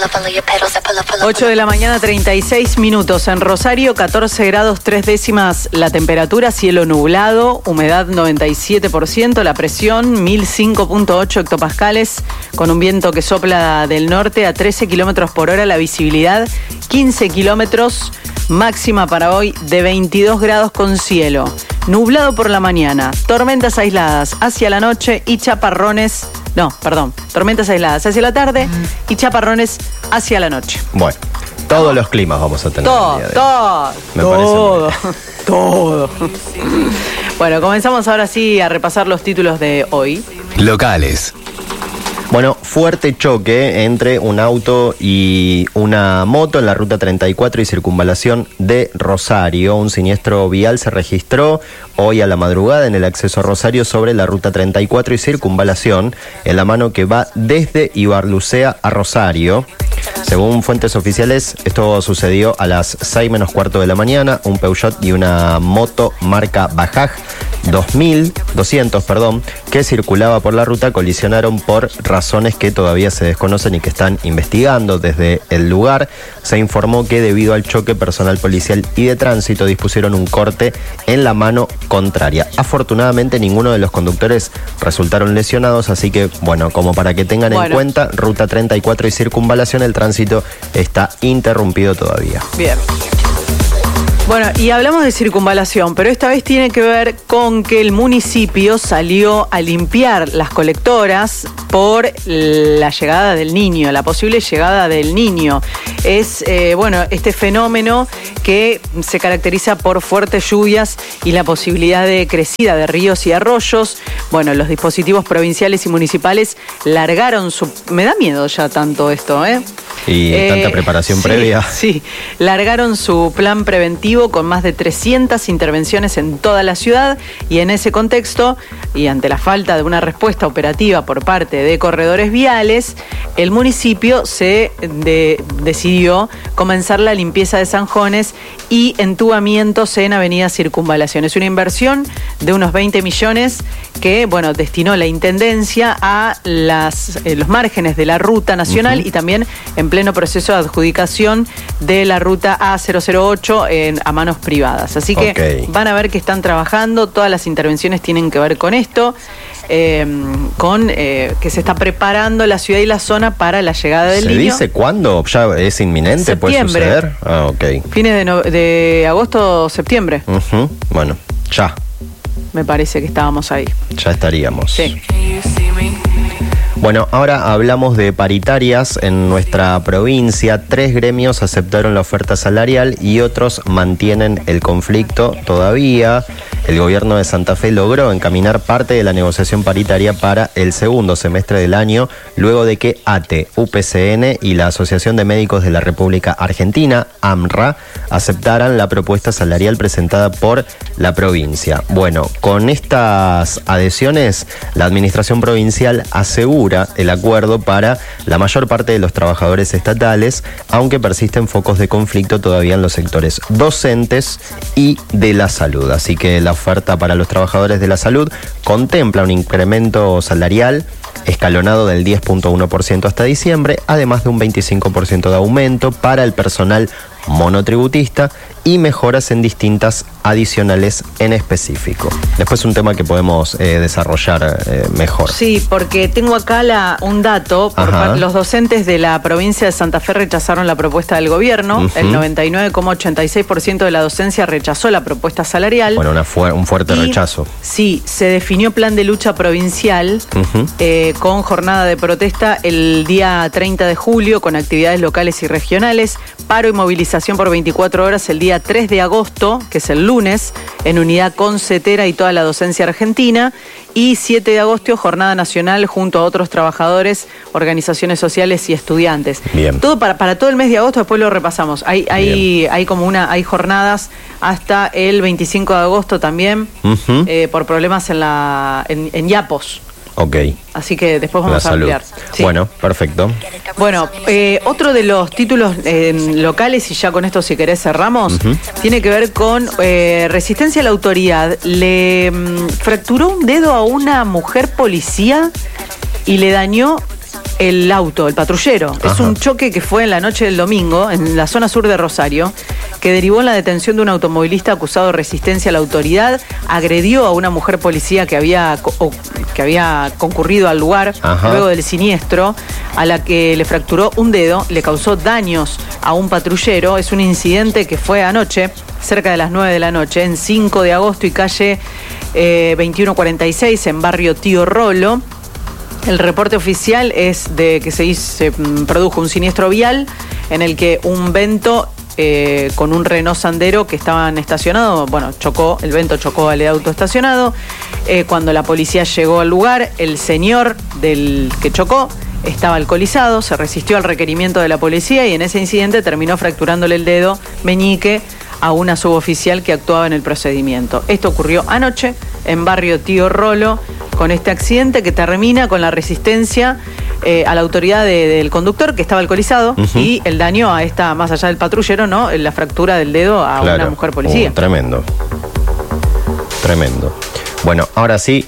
8 de la mañana, 36 minutos. En Rosario, 14 grados 3 décimas la temperatura, cielo nublado, humedad 97%, la presión 1005.8 hectopascales, con un viento que sopla del norte a 13 kilómetros por hora, la visibilidad 15 kilómetros, máxima para hoy de 22 grados con cielo. Nublado por la mañana, tormentas aisladas hacia la noche y chaparrones. Tormentas aisladas hacia la tarde y chaparrones hacia la noche. Bueno, todos los climas vamos a tener. Todo. Bueno, comenzamos ahora sí a repasar los títulos de hoy. Locales. Bueno, fuerte choque entre un auto y una moto en la ruta 34 y circunvalación de Rosario. Un siniestro vial se registró hoy a la madrugada en el acceso a Rosario sobre la ruta 34 y circunvalación en la mano que va desde Ibarlucea a Rosario. Según fuentes oficiales, esto sucedió a las 6:15 de la mañana. Un Peugeot y una moto marca Bajaj 200, que circulaba por la ruta, colisionaron por razones que todavía se desconocen y que están investigando. Desde el lugar se informó que debido al choque, personal policial y de tránsito dispusieron un corte en la mano contraria. Afortunadamente ninguno de los conductores resultaron lesionados, así que bueno, como para que tengan en cuenta, ruta 34 y circunvalación, el tránsito está interrumpido todavía. Bien. Bueno, y hablamos de circunvalación, pero esta vez tiene que ver con que el municipio salió a limpiar las colectoras por la llegada del niño, la posible llegada del niño. Es, este fenómeno que se caracteriza por fuertes lluvias y la posibilidad de crecida de ríos y arroyos. Bueno, los dispositivos provinciales y municipales largaron su... Me da miedo ya tanto esto, ¿eh? Y tanta preparación previa. Sí, largaron su plan preventivo con más de 300 intervenciones en toda la ciudad, y en ese contexto, y ante la falta de una respuesta operativa por parte de corredores viales, el municipio decidió comenzar la limpieza de zanjones y entubamientos en Avenida Circunvalación. Es una inversión de unos 20 millones que, destinó la Intendencia a los márgenes de la ruta nacional y también en pleno proceso de adjudicación de la ruta A008 a manos privadas. Así que van a ver que están trabajando, todas las intervenciones tienen que ver con esto, que se está preparando la ciudad y la zona para la llegada del niño. ¿Se dice cuándo? ¿Ya es inminente? Septiembre. ¿Puede suceder? Ah, ok. Fines de agosto, septiembre. Bueno, ya. Me parece que estábamos ahí. Ya estaríamos. Sí. Bueno, ahora hablamos de paritarias en nuestra provincia. 3 gremios aceptaron la oferta salarial y otros mantienen el conflicto todavía. El gobierno de Santa Fe logró encaminar parte de la negociación paritaria para el segundo semestre del año, luego de que ATE, UPCN y la Asociación de Médicos de la República Argentina, AMRA, aceptaran la propuesta salarial presentada por la provincia. Bueno, con estas adhesiones, la administración provincial asegura el acuerdo para la mayor parte de los trabajadores estatales, aunque persisten focos de conflicto todavía en los sectores docentes y de la salud. Así que la oferta para los trabajadores de la salud contempla un incremento salarial escalonado del 10.1% hasta diciembre, además de un 25% de aumento para el personal monotributista y mejoras en distintas adicionales en específico. Después un tema que podemos desarrollar mejor. Sí, porque tengo acá un dato. Los docentes de la provincia de Santa Fe rechazaron la propuesta del gobierno. El 99,86% de la docencia rechazó la propuesta salarial. Bueno, un fuerte rechazo. Sí, se definió plan de lucha provincial con jornada de protesta el día 30 de julio con actividades locales y regionales, paro y movilización por 24 horas el día 3 de agosto, que es el lunes, en unidad con CETERA y toda la docencia argentina, y 7 de agosto, jornada nacional junto a otros trabajadores, organizaciones sociales y estudiantes. Bien. Todo para todo el mes de agosto, después lo repasamos. Hay jornadas hasta el 25 de agosto también, por problemas en Iapos. Ok. Así que después vamos a ampliar. Sí. Bueno, perfecto. Bueno, otro de los títulos locales, y ya con esto si querés cerramos, tiene que ver con resistencia a la autoridad. Le fracturó un dedo a una mujer policía y le dañó el auto, el patrullero. Ajá. Es un choque que fue en la noche del domingo, en la zona sur de Rosario, que derivó en la detención de un automovilista acusado de resistencia a la autoridad, agredió a una mujer policía que había concurrido al lugar. Ajá. Luego del siniestro, a la que le fracturó un dedo, le causó daños a un patrullero. Es un incidente que fue anoche, cerca de las 9 de la noche, en 5 de agosto y calle 2146, en barrio Tío Rolo. El reporte oficial es de que se produjo un siniestro vial en el que un Vento con un Renault Sandero que estaban estacionados, el Vento chocó al auto estacionado. Cuando la policía llegó al lugar, el señor del que chocó estaba alcoholizado, se resistió al requerimiento de la policía y en ese incidente terminó fracturándole el dedo meñique a una suboficial que actuaba en el procedimiento. Esto ocurrió anoche en barrio Tío Rolo, con este accidente que termina con la resistencia a la autoridad del conductor que estaba alcoholizado. Uh-huh. Y el daño a esta, más allá del patrullero, ¿no? La fractura del dedo a una mujer policía. Tremendo. Bueno, ahora sí,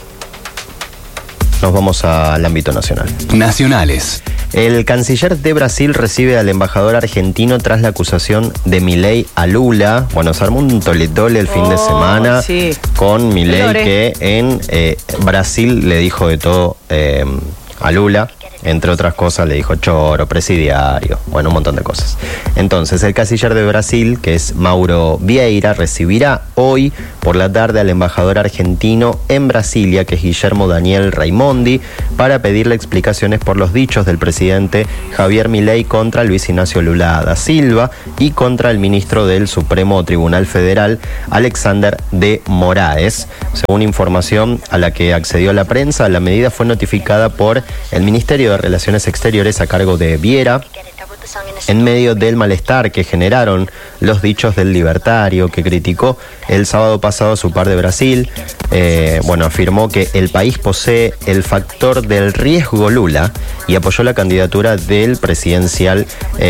nos vamos al ámbito nacional. Nacionales. El canciller de Brasil recibe al embajador argentino tras la acusación de Milei a Lula. Bueno, se armó un tole-tole el fin de semana con Milei, que en Brasil le dijo de todo a Lula. Entre otras cosas le dijo choro, presidiario, un montón de cosas. Entonces, el canciller de Brasil, que es Mauro Vieira, recibirá hoy por la tarde al embajador argentino en Brasilia, que es Guillermo Daniel Raimondi, para pedirle explicaciones por los dichos del presidente Javier Milei contra Luis Ignacio Lula da Silva y contra el ministro del Supremo Tribunal Federal, Alexander de Moraes. Según información a la que accedió la prensa, la medida fue notificada por el Ministerio de Relaciones Exteriores a cargo de Vieira, en medio del malestar que generaron los dichos del libertario, que criticó el sábado pasado a su par de Brasil. Afirmó que el país posee el factor del riesgo Lula y apoyó la candidatura del presidencial,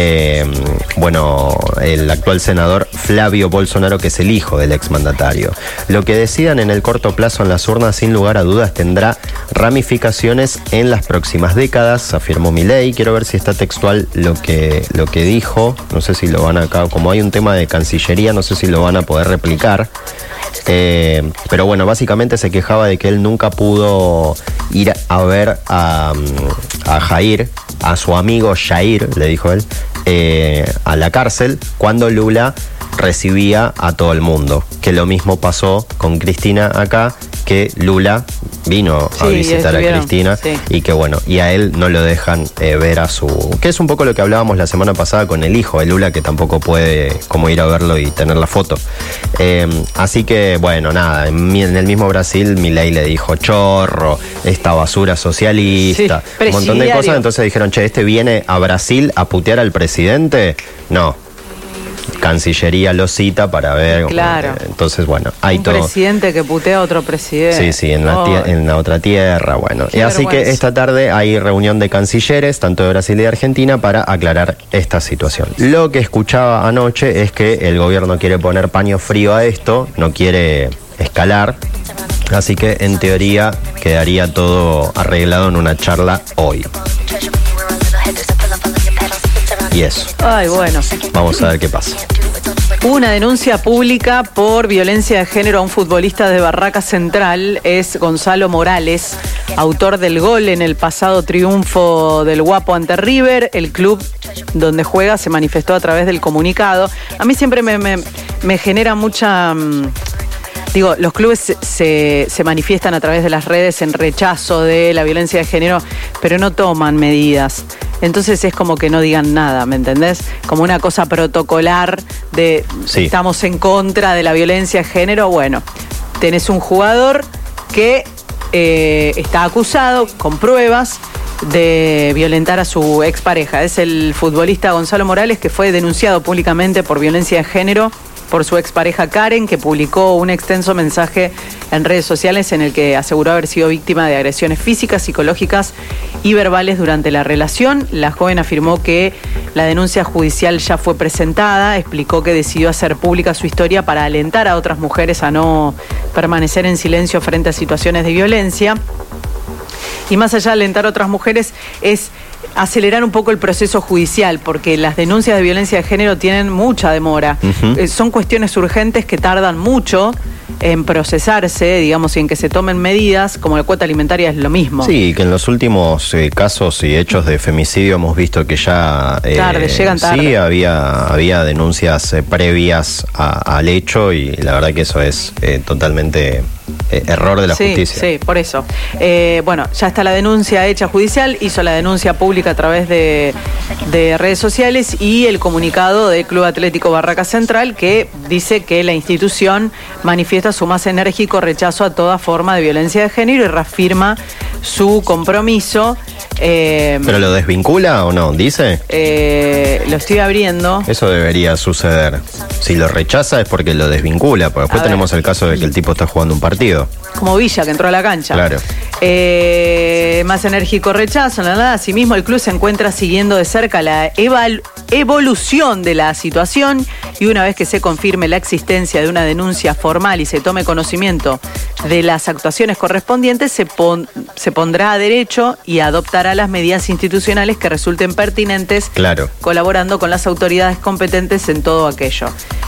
el actual senador Flavio Bolsonaro, que es el hijo del exmandatario. Lo que decidan en el corto plazo en las urnas, sin lugar a dudas, tendrá ramificaciones en las próximas décadas, afirmó Milei. Quiero ver si está textual lo que dijo. No sé si lo van acá, como hay un tema de Cancillería, no sé si lo van a poder replicar. Pero básicamente se quejaba de que él nunca pudo ir a ver a Jair, a su amigo Jair, le dijo él, a la cárcel cuando Lula recibía a todo el mundo. Que lo mismo pasó con Cristina acá, que Lula vino a visitar a Cristina y que y a él no lo dejan ver a su... Que es un poco lo que hablábamos la semana pasada con el hijo de Lula, que tampoco puede como ir a verlo y tener la foto. Así que nada, en el mismo Brasil Milei le dijo chorro, esta basura socialista, un montón de cosas. Entonces dijeron, este viene a Brasil a putear al presidente. No. Cancillería lo cita para ver. Claro. Entonces, hay un todo. Presidente que putea a otro presidente. Sí, en la otra tierra. Y así que esta tarde hay reunión de cancilleres, tanto de Brasil y de Argentina, para aclarar esta situación. Lo que escuchaba anoche es que el gobierno quiere poner paño frío a esto, no quiere escalar. Así que, en teoría, quedaría todo arreglado en una charla hoy. Y eso. Vamos a ver qué pasa. Hubo una denuncia pública por violencia de género a un futbolista de Barraca Central. Es Gonzalo Morales, autor del gol en el pasado triunfo del Guapo ante River. El club donde juega se manifestó a través del comunicado. A mí siempre me genera mucha... los clubes se manifiestan a través de las redes en rechazo de la violencia de género, pero no toman medidas. Entonces es como que no digan nada, ¿me entendés? Como una cosa protocolar de estamos en contra de la violencia de género. Tenés un jugador que está acusado con pruebas de violentar a su expareja. Es el futbolista Gonzalo Morales, que fue denunciado públicamente por violencia de género por su expareja Karen, que publicó un extenso mensaje en redes sociales en el que aseguró haber sido víctima de agresiones físicas, psicológicas y verbales durante la relación. La joven afirmó que la denuncia judicial ya fue presentada, explicó que decidió hacer pública su historia para alentar a otras mujeres a no permanecer en silencio frente a situaciones de violencia. Y más allá de alentar a otras mujeres, es acelerar un poco el proceso judicial, porque las denuncias de violencia de género tienen mucha demora. Son cuestiones urgentes que tardan mucho en procesarse, digamos, y en que se tomen medidas, como la cuota alimentaria es lo mismo. Sí, que en los últimos casos y hechos de femicidio hemos visto que ya... llegan tarde. Sí, había denuncias previas al hecho y la verdad que eso es totalmente... error de la justicia. Sí, por eso. Bueno, ya está la denuncia hecha judicial, hizo la denuncia pública a través de redes sociales y el comunicado del Club Atlético Barraca Central que dice que la institución manifiesta su más enérgico rechazo a toda forma de violencia de género y reafirma su compromiso. ¿Pero lo desvincula o no? ¿Dice? Lo estoy abriendo. Eso debería suceder. Si lo rechaza es porque lo desvincula, porque después tenemos el caso de que el tipo está jugando un partido. Como Villa, que entró a la cancha. Claro. Más enérgico rechazo, nada. Asimismo, el club se encuentra siguiendo de cerca la evolución de la situación y una vez que se confirme la existencia de una denuncia formal y se tome conocimiento de las actuaciones correspondientes, se pondrá a derecho y adoptará las medidas institucionales que resulten pertinentes, claro, colaborando con las autoridades competentes en todo aquello.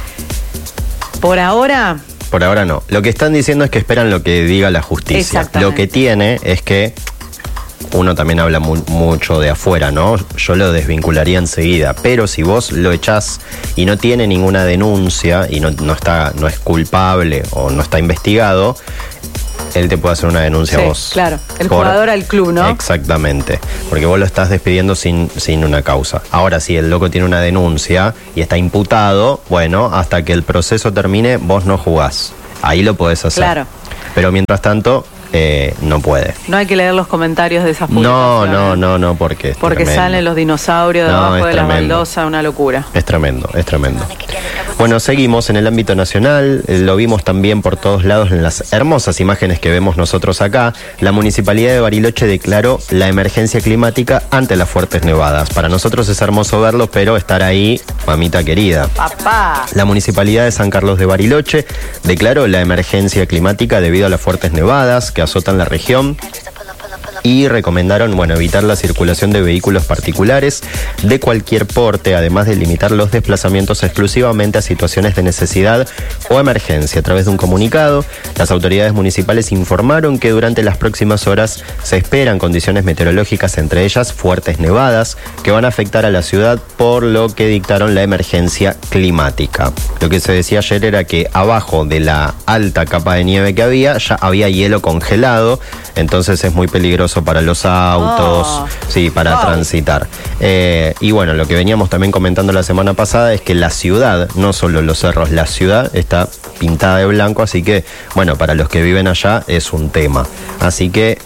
Por ahora no. Lo que están diciendo es que esperan lo que diga la justicia. Lo que tiene es que uno también habla mucho de afuera, ¿no? Yo lo desvincularía enseguida, pero si vos lo echás y no tiene ninguna denuncia y no es culpable o no está investigado, él te puede hacer una denuncia a vos. Claro, el jugador al club, ¿no? Exactamente, porque vos lo estás despidiendo sin una causa. Ahora, si el loco tiene una denuncia y está imputado, bueno, hasta que el proceso termine, vos no jugás. Ahí lo podés hacer. Claro. Pero mientras tanto, no puede. No hay que leer los comentarios de esas publicaciones. No, porque salen los dinosaurios debajo de la baldosa, una locura. Es tremendo. Bueno, seguimos en el ámbito nacional, lo vimos también por todos lados en las hermosas imágenes que vemos nosotros acá. La Municipalidad de Bariloche declaró la emergencia climática ante las fuertes nevadas. Para nosotros es hermoso verlo, pero estar ahí, mamita querida. Papá. La Municipalidad de San Carlos de Bariloche declaró la emergencia climática debido a las fuertes nevadas que azotan la región y recomendaron, evitar la circulación de vehículos particulares de cualquier porte, además de limitar los desplazamientos exclusivamente a situaciones de necesidad o emergencia. A través de un comunicado, las autoridades municipales informaron que durante las próximas horas se esperan condiciones meteorológicas, entre ellas fuertes nevadas, que van a afectar a la ciudad, por lo que dictaron la emergencia climática. Lo que se decía ayer era que abajo de la alta capa de nieve que había, ya había hielo congelado, entonces es muy peligroso para los autos, para transitar. Y lo que veníamos también comentando la semana pasada es que la ciudad, no solo los cerros, la ciudad está pintada de blanco, así que, para los que viven allá es un tema. Así que,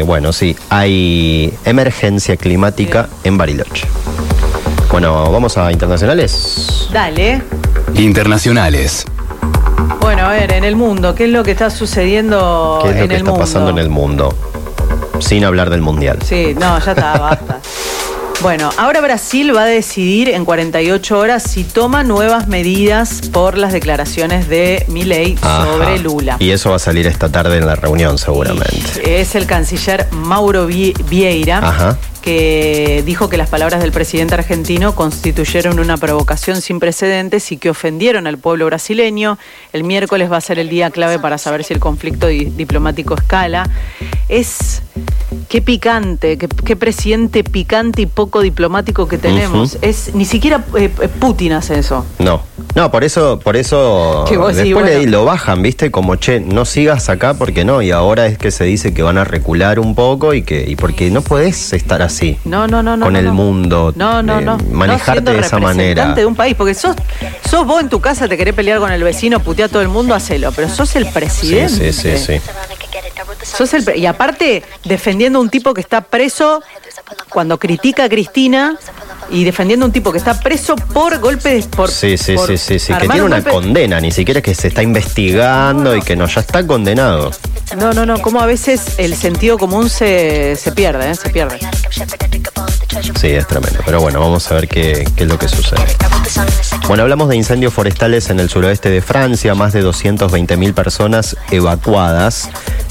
hay emergencia climática en Bariloche. Bueno, ¿vamos a internacionales? Dale. Internacionales. Bueno, a ver, en el mundo, ¿qué es lo que está sucediendo en el mundo? ¿Qué es lo que está pasando en el mundo? Sin hablar del mundial. Sí, no, ya está, basta. Bueno, ahora Brasil va a decidir en 48 horas si toma nuevas medidas por las declaraciones de Milei sobre Lula. Y eso va a salir esta tarde en la reunión seguramente. Es el canciller Mauro Vieira, que dijo que las palabras del presidente argentino constituyeron una provocación sin precedentes y que ofendieron al pueblo brasileño. El miércoles va a ser el día clave para saber si el conflicto diplomático escala. Qué picante, qué presidente picante y poco diplomático que tenemos. Ni siquiera Putin hace eso. No, por eso después lo bajan, ¿viste? Como, no sigas acá porque no, y ahora es que se dice que van a recular un poco y porque no podés estar así. No. Con el mundo. No. Manejarte de esa manera. Representante de un país, porque sos vos en tu casa, te querés pelear con el vecino, putear a todo el mundo, hacelo, pero sos el presidente. Sí. Y aparte, defendiendo a un tipo que está preso cuando critica a Cristina y defendiendo a un tipo que está preso por golpes Sí, que tiene una condena, ni siquiera es que se está investigando y que ya está condenado. No, como a veces el sentido común se pierde, se pierde. Sí, es tremendo, pero vamos a ver qué es lo que sucede. Hablamos de incendios forestales en el suroeste de Francia, más de 220.000 personas evacuadas.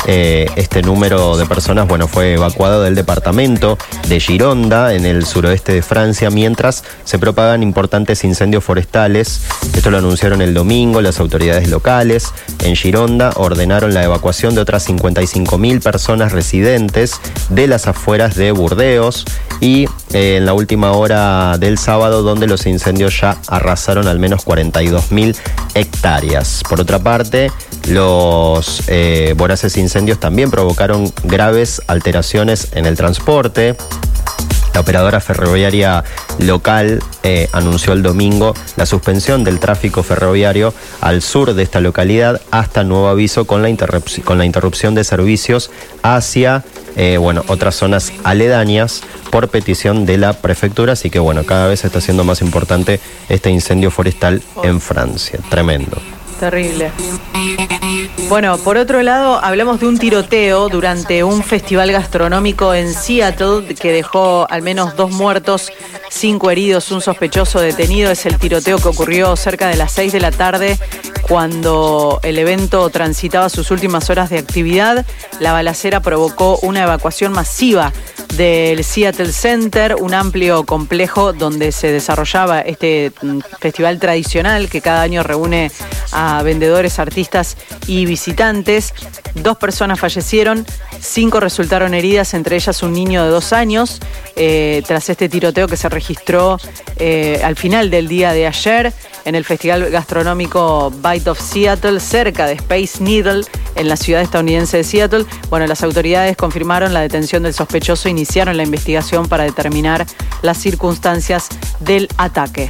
este número de personas, bueno, fue evacuado del departamento de Gironda, en el suroeste de Francia, mientras se propagan importantes incendios forestales. Esto lo anunciaron el domingo las autoridades locales. En Gironda ordenaron la evacuación de otras 55.000 personas residentes de las afueras de Burdeos y en la última hora del sábado, donde los incendios ya arrasaron al menos 42.000 hectáreas. Por otra parte, los voraces incendios también provocaron graves alteraciones en el transporte. La operadora ferroviaria local anunció el domingo la suspensión del tráfico ferroviario al sur de esta localidad hasta nuevo aviso, con la interrupción de servicios hacia otras zonas aledañas por petición de la prefectura. Así que cada vez está siendo más importante este incendio forestal en Francia. Tremendo. Terrible. Bueno, por otro lado, hablamos de un tiroteo durante un festival gastronómico en Seattle que dejó al menos 2 muertos, 5 heridos, un sospechoso detenido. Es el tiroteo que ocurrió cerca de las 6 de la tarde, cuando el evento transitaba sus últimas horas de actividad. La balacera provocó una evacuación masiva del Seattle Center, un amplio complejo donde se desarrollaba este festival tradicional que cada año reúne a vendedores, artistas y visitantes. 2 personas fallecieron, 5 resultaron heridas, entre ellas un niño de 2 años, tras este tiroteo que se registró al final del día de ayer en el festival gastronómico Bite of Seattle, cerca de Space Needle, en la ciudad estadounidense de Seattle. Bueno, las autoridades confirmaron la detención del sospechoso e iniciaron la investigación para determinar las circunstancias del ataque.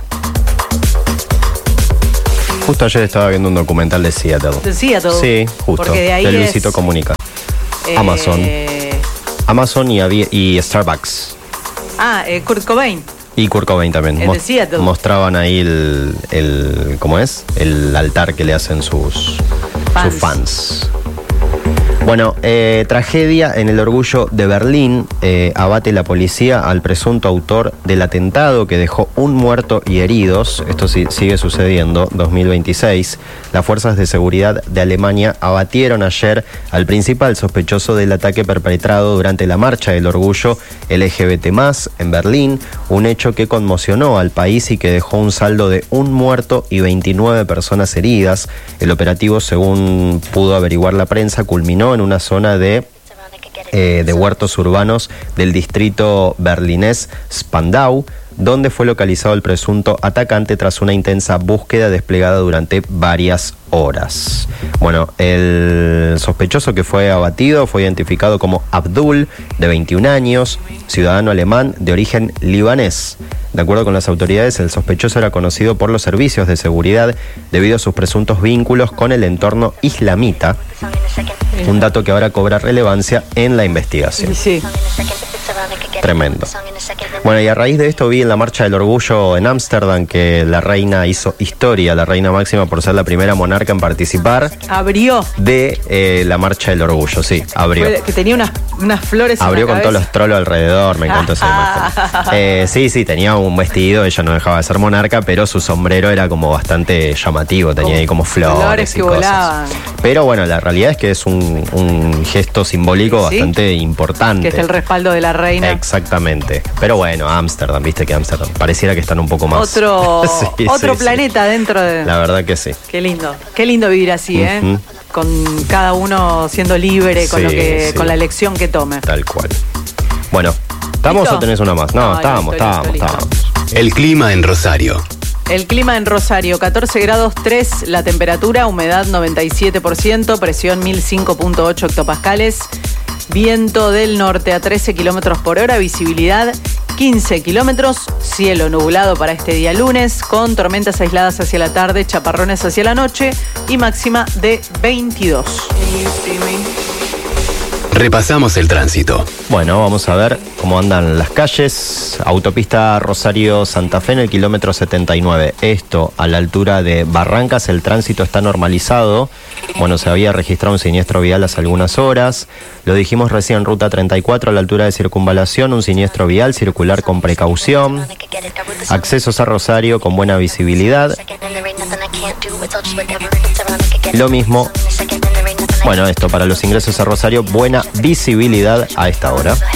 Justo ayer estaba viendo un documental de Seattle. ¿De Seattle? Sí, justo. Porque de ahí de Luisito Comunica. Amazon y Starbucks. Kurt Cobain. Y Kurt Cobain también. De Seattle. Mostraban ahí ¿cómo es? El altar que le hacen sus fans. Bueno, tragedia en el Orgullo de Berlín. Abate la policía al presunto autor del atentado que dejó 1 muerto y heridos. Esto sigue sucediendo. 2026. Las fuerzas de seguridad de Alemania abatieron ayer al principal sospechoso del ataque perpetrado durante la marcha del orgullo LGBT+ en Berlín. Un hecho que conmocionó al país y que dejó un saldo de 1 muerto y 29 personas heridas. El operativo, según pudo averiguar la prensa, culminó en una zona de huertos urbanos del distrito berlinés Spandau, donde fue localizado el presunto atacante tras una intensa búsqueda desplegada durante varias horas. Bueno, el sospechoso que fue abatido fue identificado como Abdul, de 21 años, ciudadano alemán de origen libanés. De acuerdo con las autoridades, el sospechoso era conocido por los servicios de seguridad debido a sus presuntos vínculos con el entorno islamita, un dato que ahora cobra relevancia en la investigación. Sí. Tremendo. Bueno, y a raíz de esto vi en la Marcha del Orgullo en Ámsterdam que la reina hizo historia, la reina máxima, por ser la primera monarca en participar. Abrió. De la Marcha del Orgullo, sí, abrió. Que tenía unas flores abrió en la con todos los trolos alrededor, me encantó esa imagen. Sí, tenía un vestido, ella no dejaba de ser monarca, pero su sombrero era como bastante llamativo, tenía ahí como flores y cosas. Volaban. Pero bueno, la realidad es que es un gesto simbólico bastante importante. Que es el respaldo de la reina. Exactamente. Pero bueno, Ámsterdam, viste que Ámsterdam pareciera que están un poco más. Otro planeta dentro de. La verdad que sí. Qué lindo vivir así, con cada uno siendo libre con la elección que tome. Tal cual. Bueno, ¿estamos ¿listo? o tenés una más? No, estábamos. El clima en Rosario. El clima en Rosario, 14 grados 3 la temperatura, humedad 97%, presión 1005.8 hectopascales, viento del norte a 13 kilómetros por hora, visibilidad 15 kilómetros, cielo nublado para este día lunes, con tormentas aisladas hacia la tarde, chaparrones hacia la noche y máxima de 22. Repasamos el tránsito. Bueno, vamos a ver cómo andan las calles. Autopista Rosario-Santa Fe en el kilómetro 79. Esto a la altura de Barrancas, el tránsito está normalizado. Bueno, se había registrado un siniestro vial hace algunas horas. Lo dijimos recién, ruta 34 a la altura de Circunvalación, un siniestro vial, circular con precaución. Accesos a Rosario con buena visibilidad. Lo mismo Bueno, esto para los ingresos a Rosario, buena visibilidad a esta hora.